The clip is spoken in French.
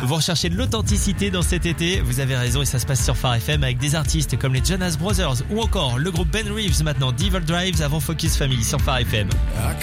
Vous recherchez de l'authenticité dans cet été, vous avez raison et ça se passe sur Phare FM avec des artistes comme les Jonas Brothers ou encore le groupe Ben Reeves maintenant Devil Drives avant Focus Family sur Phare FM.